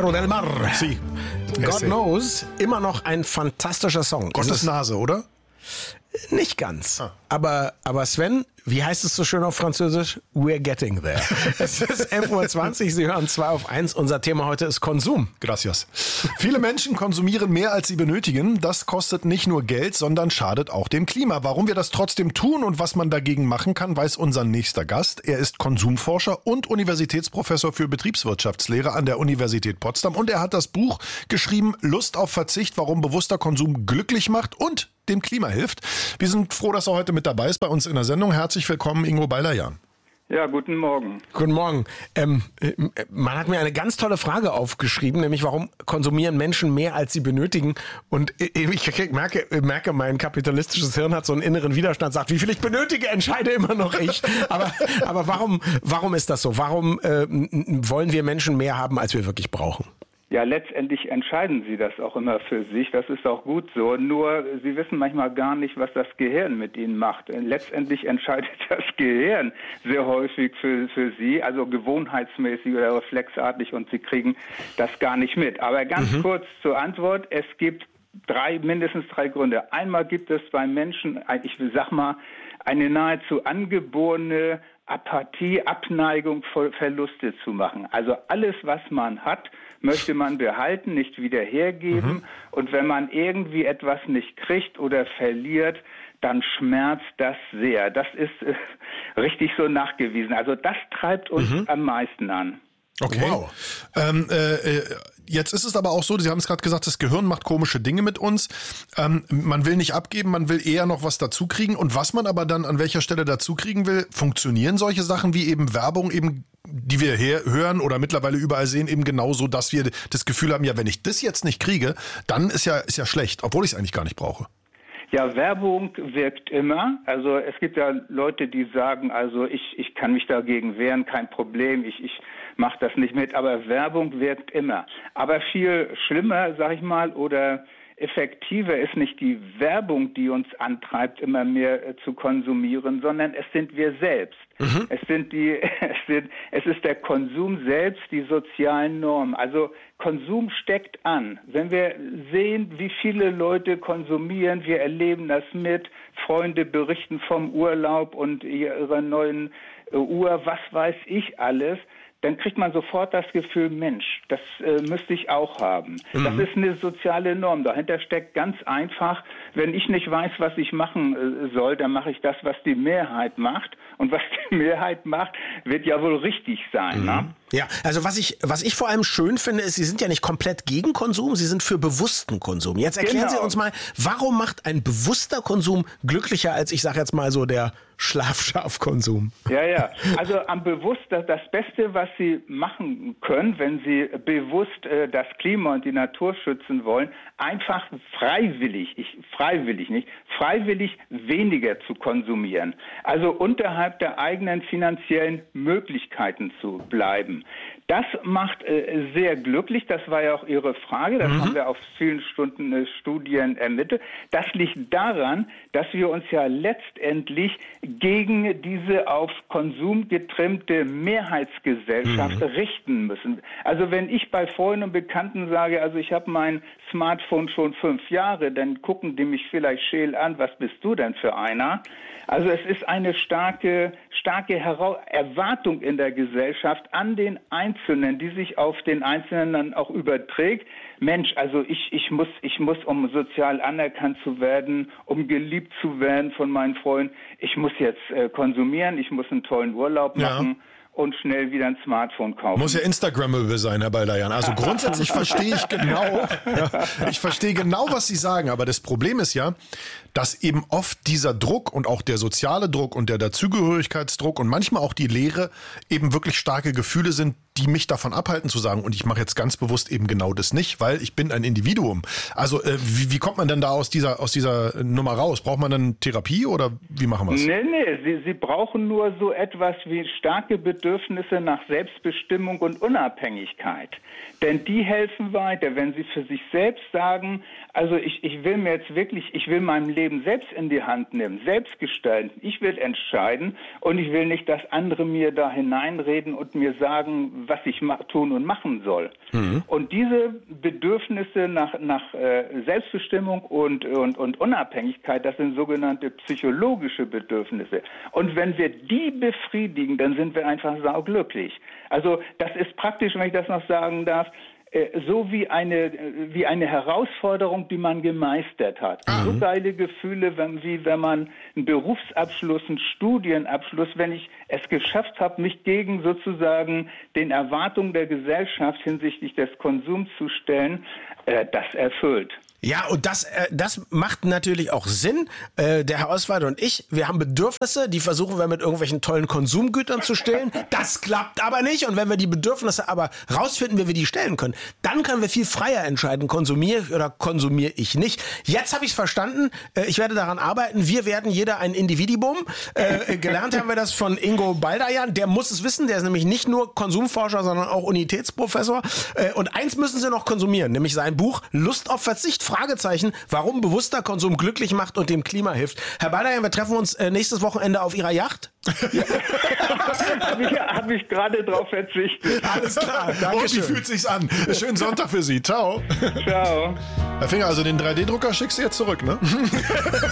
Perro del Mar. Sie. God Knows, immer noch ein fantastischer Song. Gottes Nase, oder? Nicht ganz. Aber Sven, wie heißt es so schön auf Französisch? We're getting there. Es ist 11:20 Uhr, Sie hören 2 auf 1. Unser Thema heute ist Konsum. Gracias. Viele Menschen konsumieren mehr, als sie benötigen. Das kostet nicht nur Geld, sondern schadet auch dem Klima. Warum wir das trotzdem tun und was man dagegen machen kann, weiß unser nächster Gast. Er ist Konsumforscher und Universitätsprofessor für Betriebswirtschaftslehre an der Universität Potsdam. Und er hat das Buch geschrieben, Lust auf Verzicht, warum bewusster Konsum glücklich macht und dem Klima hilft. Wir sind froh, dass er heute mit dabei ist bei uns in der Sendung. Herzlich willkommen, Ingo Baldaian. Ja, guten Morgen. Guten Morgen. Man hat mir eine ganz tolle Frage aufgeschrieben, nämlich warum konsumieren Menschen mehr, als sie benötigen? Und ich merke, mein kapitalistisches Hirn hat so einen inneren Widerstand, sagt, wie viel ich benötige, entscheide immer noch ich. Aber warum ist das so? Warum wollen wir Menschen mehr haben, als wir wirklich brauchen? Ja, letztendlich entscheiden Sie das auch immer für sich. Das ist auch gut so. Nur, Sie wissen manchmal gar nicht, was das Gehirn mit Ihnen macht. Letztendlich entscheidet das Gehirn sehr häufig für Sie, also gewohnheitsmäßig oder reflexartig, und Sie kriegen das gar nicht mit. Aber ganz kurz zur Antwort. Es gibt mindestens drei Gründe. Einmal gibt es bei Menschen, ich sag mal, eine nahezu angeborene Apathie, Abneigung, Verluste zu machen. Also alles, was man hat, möchte man behalten, nicht wieder hergeben. Und wenn man irgendwie etwas nicht kriegt oder verliert, dann schmerzt das sehr. Das ist richtig so nachgewiesen. Also das treibt uns am meisten an. Okay. Wow. Jetzt ist es aber auch so, Sie haben es gerade gesagt, das Gehirn macht komische Dinge mit uns. Man will nicht abgeben, man will eher noch was dazu kriegen. Und was man aber dann an welcher Stelle dazu kriegen will, funktionieren solche Sachen wie eben Werbung, eben, die wir hören oder mittlerweile überall sehen, eben genauso, dass wir das Gefühl haben, ja, wenn ich das jetzt nicht kriege, dann ist ja schlecht, obwohl ich es eigentlich gar nicht brauche. Ja, Werbung wirkt immer. Also es gibt ja Leute, die sagen, also ich kann mich dagegen wehren, kein Problem, ich mache das nicht mit, aber Werbung wirkt immer. Aber viel schlimmer, sag ich mal, oder effektiver ist nicht die Werbung, die uns antreibt, immer mehr zu konsumieren, sondern es sind wir selbst. Es ist der Konsum selbst, die sozialen Normen. Also Konsum steckt an. Wenn wir sehen, wie viele Leute konsumieren, wir erleben das mit, Freunde berichten vom Urlaub und ihrer neuen Uhr, was weiß ich alles, dann kriegt man sofort das Gefühl, Mensch, das müsste ich auch haben. Das ist eine soziale Norm. Dahinter steckt ganz einfach, wenn ich nicht weiß, was ich machen soll, dann mache ich das, was die Mehrheit macht. Und was die Mehrheit macht, wird ja wohl richtig sein. Ne? Ja, also was ich vor allem schön finde, ist, Sie sind ja nicht komplett gegen Konsum, Sie sind für bewussten Konsum. Jetzt erklären Sie uns mal, warum macht ein bewusster Konsum glücklicher als, ich sage jetzt mal so, der Schlafschafkonsum? Ja. Also das Beste, was Sie machen können, wenn Sie bewusst das Klima und die Natur schützen wollen, einfach freiwillig weniger zu konsumieren. Also unterhalb der eigenen finanziellen Möglichkeiten zu bleiben. Das macht sehr glücklich. Das war ja auch Ihre Frage. Das haben wir auf vielen Studien ermittelt. Das liegt daran, dass wir uns ja letztendlich gegen diese auf Konsum getrimmte Mehrheitsgesellschaft richten müssen. Also wenn ich bei Freunden und Bekannten sage, also ich habe mein Smartphone schon 5 Jahre, dann gucken die mich vielleicht scheel an, was bist du denn für einer? Also es ist eine starke Erwartung in der Gesellschaft an den Einzelnen, die sich auf den Einzelnen dann auch überträgt. Mensch, also ich muss, um sozial anerkannt zu werden, um geliebt zu werden von meinen Freunden, ich muss jetzt konsumieren, ich muss einen tollen Urlaub machen. Und schnell wieder ein Smartphone kaufen. Muss ja Instagrammable sein, Herr Baldaian. Also grundsätzlich verstehe ich genau, was Sie sagen. Aber das Problem ist ja, dass eben oft dieser Druck und auch der soziale Druck und der Dazugehörigkeitsdruck und manchmal auch die Leere eben wirklich starke Gefühle sind, die mich davon abhalten zu sagen, und ich mache jetzt ganz bewusst eben genau das nicht, weil ich bin ein Individuum. Also wie kommt man denn da aus dieser Nummer raus? Braucht man dann Therapie oder wie machen wir es? Nee, Sie brauchen nur so etwas wie starke Bedürfnisse nach Selbstbestimmung und Unabhängigkeit. Denn die helfen weiter, wenn Sie für sich selbst sagen, also ich will mein Leben selbst in die Hand nehmen, selbst gestalten. Ich will entscheiden und ich will nicht, dass andere mir da hineinreden und mir sagen, was ich tun und machen soll. Und diese Bedürfnisse nach Selbstbestimmung und Unabhängigkeit, das sind sogenannte psychologische Bedürfnisse. Und wenn wir die befriedigen, dann sind wir einfach sauglücklich. Also das ist praktisch, wenn ich das noch sagen darf, so wie eine Herausforderung, die man gemeistert hat. So geile Gefühle, wie wenn man einen Berufsabschluss, einen Studienabschluss, wenn ich es geschafft habe, mich gegen sozusagen den Erwartungen der Gesellschaft hinsichtlich des Konsums zu stellen, das erfüllt. Ja, und das macht natürlich auch Sinn. Der Herr Oswald und ich, wir haben Bedürfnisse, die versuchen wir mit irgendwelchen tollen Konsumgütern zu stillen. Das klappt aber nicht. Und wenn wir die Bedürfnisse aber rausfinden, wie wir die stellen können, dann können wir viel freier entscheiden, konsumiere ich oder konsumiere ich nicht. Jetzt habe ich es verstanden. Ich werde daran arbeiten. Wir werden jeder ein Individuum. Gelernt haben wir das von Ingo Baldayan. Der muss es wissen. Der ist nämlich nicht nur Konsumforscher, sondern auch Unitätsprofessor. Und eins müssen Sie noch konsumieren, nämlich sein Buch Lust auf Verzicht. Fragezeichen, warum bewusster Konsum glücklich macht und dem Klima hilft. Herr Baldayan, wir treffen uns nächstes Wochenende auf Ihrer Yacht. Ja. Hab ich gerade drauf verzichtet. Alles klar. Und wie fühlt sich's an? Schönen Sonntag für Sie. Ciao. Ciao. Herr Finger, also den 3D-Drucker schickst du jetzt zurück, ne?